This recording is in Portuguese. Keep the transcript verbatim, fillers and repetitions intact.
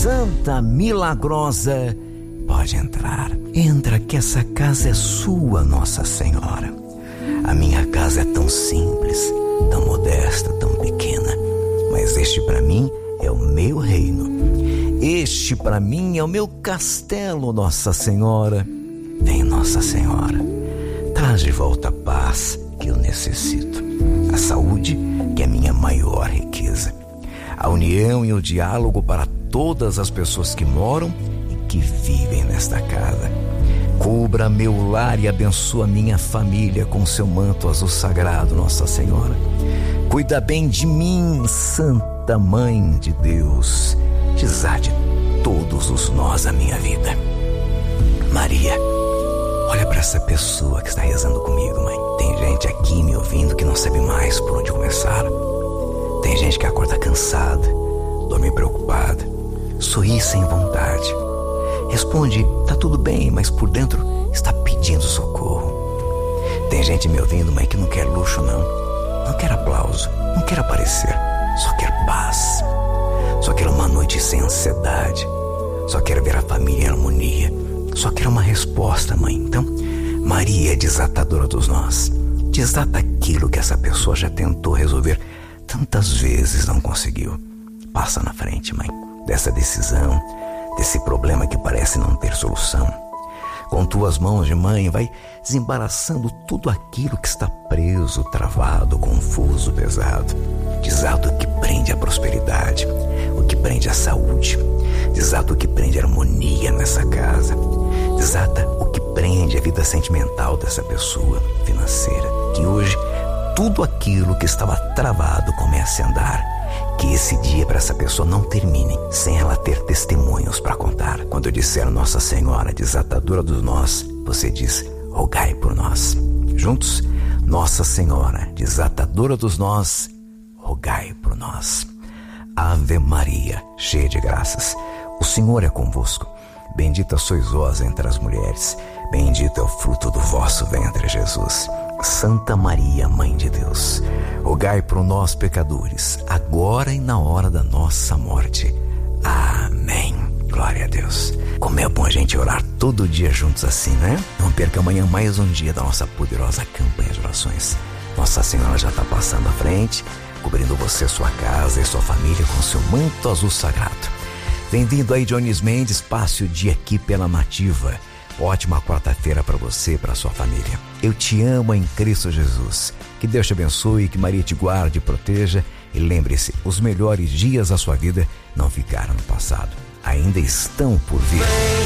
Santa Milagrosa, pode entrar. Entra que essa casa é sua, Nossa Senhora. A minha casa é tão simples, tão modesta, tão pequena, mas este para mim é o meu reino. Este para mim é o meu castelo, Nossa Senhora. Vem, Nossa Senhora, traz de volta a paz que eu necessito, a saúde que é minha maior riqueza, a união e o diálogo para todas as pessoas que moram e que vivem nesta casa. Cubra meu lar e abençoa minha família com seu manto azul sagrado, Nossa Senhora. Cuida bem de mim, Santa Mãe de Deus. Desate todos os nós da minha vida. Maria, olha para essa pessoa que está rezando comigo, mãe. Tem gente aqui me ouvindo que não sabe mais por onde começar. Tem gente que acorda cansada, dorme preocupada, sorri sem vontade. Responde, tá tudo bem, mas por dentro está pedindo socorro. Tem gente me ouvindo, mãe, que não quer luxo, não. Não quer aplauso, não quer aparecer, só quer paz. Só quer uma noite sem ansiedade. Só quer ver a família em harmonia. Só quer uma resposta, mãe. Então, Maria é desatadora dos nós. Desata aquilo que essa pessoa já tentou resolver tantas vezes, não conseguiu. Passa na frente, mãe, dessa decisão, desse problema que parece não ter solução. Com tuas mãos de mãe, vai desembaraçando tudo aquilo que está preso, travado, confuso, pesado. Desata o que prende a prosperidade, o que prende a saúde. Desata o que prende a harmonia nessa casa. Desata o que prende a vida sentimental dessa pessoa, financeira. Que hoje tudo aquilo que estava travado comece a andar. Que esse dia para essa pessoa não termine sem ela ter testemunhos para contar. Quando eu disser Nossa Senhora, desatadora dos nós, você diz, rogai por nós. Juntos, Nossa Senhora, desatadora dos nós, rogai por nós. Ave Maria, cheia de graças, o Senhor é convosco. Bendita sois vós entre as mulheres, bendito é o fruto do vosso ventre, Jesus. Santa Maria, Mãe de Deus, rogai por nós, pecadores, agora e na hora da nossa morte. Amém. Glória a Deus. Como é bom a gente orar todo dia juntos assim, né? Não perca amanhã mais um dia da nossa poderosa campanha de orações. Nossa Senhora já está passando à frente, cobrindo você, sua casa e sua família com seu manto azul sagrado. Bem-vindo aí, Jones Mendes, passe o dia aqui pela Nativa. Ótima quarta-feira para você e para sua família. Eu te amo em Cristo Jesus. Que Deus te abençoe, que Maria te guarde e proteja. E lembre-se, os melhores dias da sua vida não ficaram no passado. Ainda estão por vir.